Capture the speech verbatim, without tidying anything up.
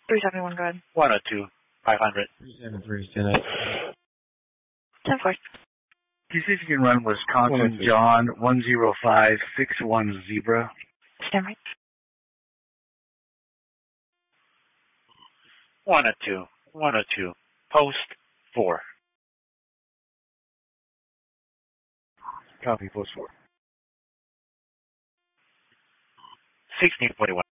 three seventy-one, go ahead. one oh two, five hundred. three seven three, stand up. ten four. Can you see if you can run Wisconsin John one zero five six one Zebra? Stand right. one oh two, one oh two, post four. Copy, post four. sixteen forty-one.